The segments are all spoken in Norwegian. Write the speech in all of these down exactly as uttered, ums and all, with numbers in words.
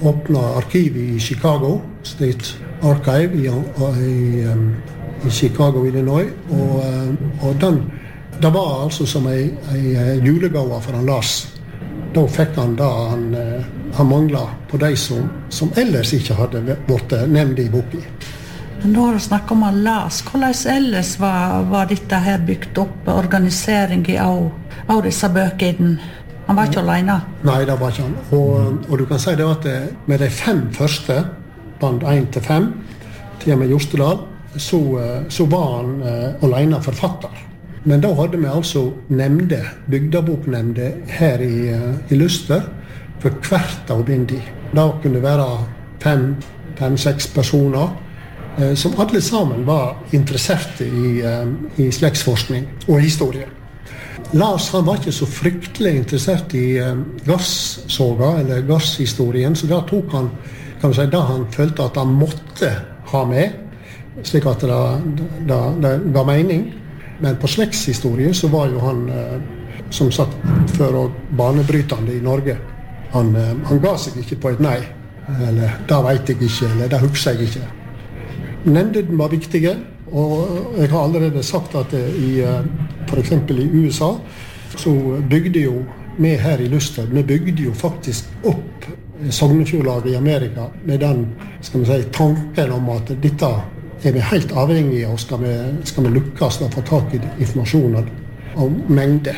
åpnet arkivet i Chicago, State Archive i, i, um, i Chicago, Illinois, og, um, og den, det var altså som en, en julegave for han Lars. Da fikk han da han, han manglet på de som, som ellers ikke hadde vært nevnt i boken. Men nå har du snakket om han Lars. Hvordan ellers var, var dette her bygd opp, organisering av, av disse bøkene? Han var ikke alene? Nei, det var ikke han. Og, og du kan si det at med de fem første, band én til fem, til og med Jostedal, så, så var han uh, alene forfatter. Men da hadde vi altså nemnde, bygdaboknemnde her i, uh, i Luster, for hvert av bindi. Da kunne det være fem, fem, seks personer, uh, som alle sammen var interesserte i, uh, i slektsforskning og historie. Lars han var ikke så fryktelig interessert i uh, gasssoga, eller gasshistorien, så da tok han, kan man si, da han følte at han måtte ha med, slik at det, det, det ga mening. Men på slektshistorie så var jo han, uh, som sagt, før og banebrytende i Norge. Han, uh, han ga seg ikke på et nei, eller det vet jeg ikke, eller det husker jeg ikke. Nemnden var viktige, og jeg har allerede sagt at i, for eksempel i U S A, så bygde jo vi her i Luster, vi bygde jo faktisk opp Sognefjordlaget i Amerika med den, skal vi si, tanken om at dette er vi helt avhengige av, skal vi, skal vi lukkes og få tak i informasjon om mengde.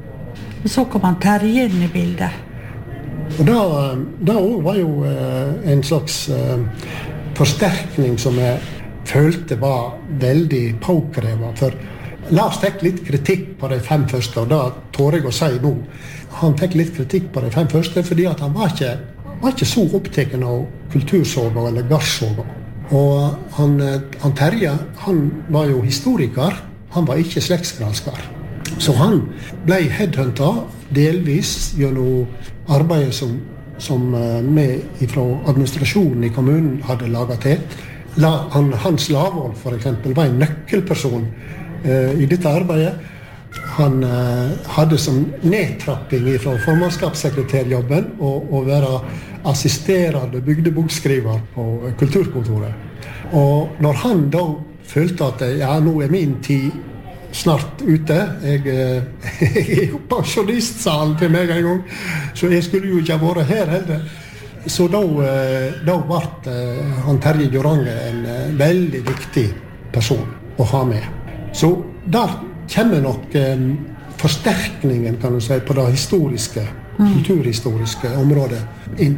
Så kom han Terje inn i bildet. Og da, da var jo en slags forsterkning som jeg følte var veldig påkrevet, for Lars fikk litt kritikk på de fem første, og da tør jeg å si nå. Han fikk litt kritikk på de fem første, fordi at han var ikke, var ikke så opptatt av kultursoga eller gasssoga. Og han, han Terje, han var jo historiker, han var ikke slektsgransker. Så han ble headhuntet delvis gjennom arbeidet som, som vi fra administrasjonen i kommunen hadde laget til. La, han, Hans Lavål for eksempel var en nøkkelperson uh, i dette arbeidet. Han uh, hadde som nedtrapping fra formannskapssekretærjobben og, og være assisterende bygdebokskriver på kulturkontoret. Og når han da følte at ja, nå er min tid snart ute, jeg, uh, jeg er jo pensjonistsalen til meg en gang, så jeg skulle jo ikke ha vært her heller. Så da, da ble han Terje Jorange en veldig viktig person å ha med. Så der kommer nok forsterkningen, kan du si, på det historiske, mm. kulturhistoriske området inn.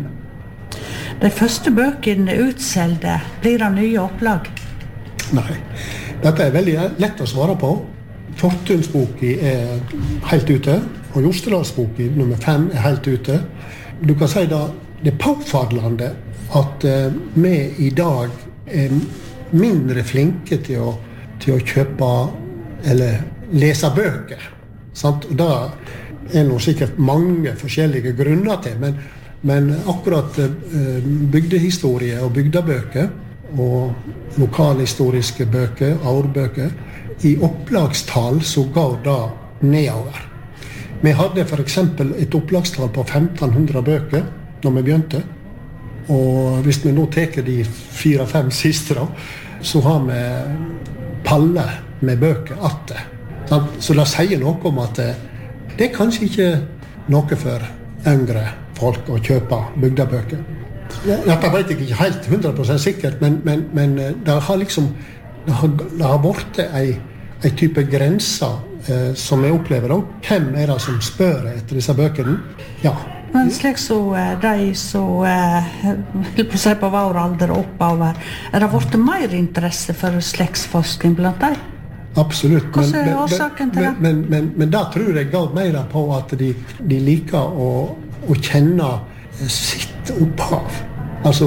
De første bøkene utselgte, blir det nye opplag? Nei, dette er veldig lett å svare på. Fortunsboken er helt ute, og Jostedalsboken nummer fem er helt ute. Du kan si da, det er påfallende at uh, vi i dag er mindre flinke til å, til å kjøpe eller lese bøker. Sant? Og det er noe sikkert mange forskjellige grunner til, men, men akkurat uh, bygdehistorie og bygdebøker og lokalhistoriske bøker, årbøker, i opplagstall så går det nedover. Vi hadde for eksempel et opplagstall på femten hundre bøker når vi begynte, og hvis vi nå teker de fire-fem siste da, så har vi palle med bøker atte. Så det sier noe om at det er kanskje ikke noe for yngre folk å kjøpe bygdebøker. Dette vet jeg ikke helt hundre prosent sikkert, men, men, men det har liksom det har, det har vært en, en type grenser eh, som jeg opplever da. Hvem er det som spør etter disse bøkene? Ja. Men slik så de som vil på seg på vår alder og oppover, er det vært mer interesse for slektsforskning blant dem? Absolutt. Hva er årsaken til det? Men, men, men, men da tror jeg går mer på at de, de liker å, å kjenne sitt opphav. Altså,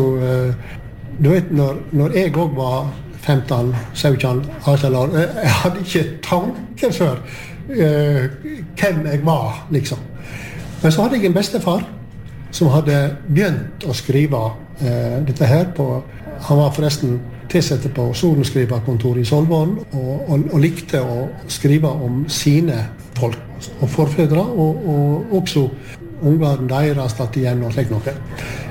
du vet, når, når jeg også var femten, sytten, atten år, jeg hadde ikke tanke for uh, hvem jeg var, liksom. Men så hadde jeg en bestefar som hadde begynt å skrive eh, dette her på, han var forresten tilsatt på sorenskriverkontoret i Solvån og, og, og likte å skrive om sine folk og forfedre og, og også ungene deres tatt igjen og slik noe.